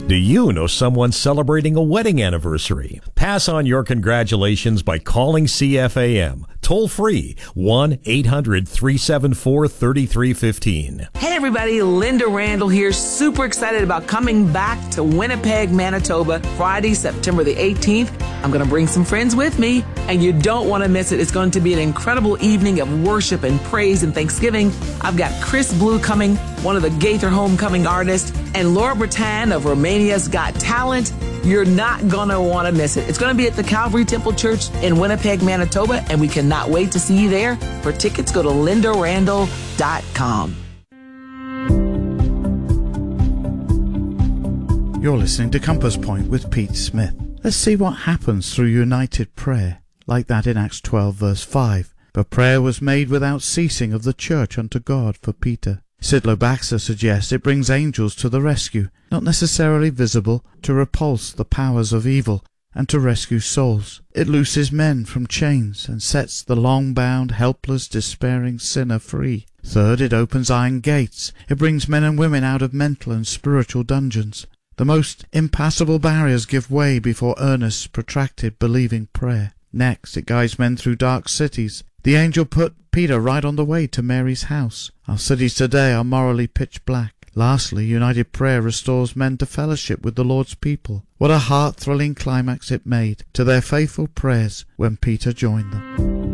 Do you know someone celebrating a wedding anniversary? Pass on your congratulations by calling CFAM. Toll free 1-800-374-3315. Hey everybody, Linda Randall here. Super excited about coming back to Winnipeg, Manitoba, Friday, September the 18th. I'm going to bring some friends with me, and you don't want to miss it. It's going to be an incredible evening of worship and praise and thanksgiving. I've got Chris Blue coming, one of the Gaither Homecoming artists, and Laura Bretan of Romania's Got Talent. You're not going to want to miss it. It's going to be at the Calvary Temple Church in Winnipeg, Manitoba, and we cannot wait to see you there. For tickets, go to lindarandall.com. You're listening to Compass Point with Pete Smith. Let's see what happens through united prayer, like that in Acts 12 verse 5. But prayer was made without ceasing of the church unto God for Peter. Sidlow Baxter suggests it brings angels to the rescue, not necessarily visible, to repulse the powers of evil and to rescue souls. It looses men from chains and sets the long-bound, helpless, despairing sinner free. Third, it opens iron gates. It brings men and women out of mental and spiritual dungeons. The most impassable barriers give way before earnest, protracted, believing prayer. Next, it guides men through dark cities. The angel put Peter right on the way to Mary's house. Our cities today are morally pitch black. Lastly, united prayer restores men to fellowship with the Lord's people. What a heart-thrilling climax it made to their faithful prayers when Peter joined them.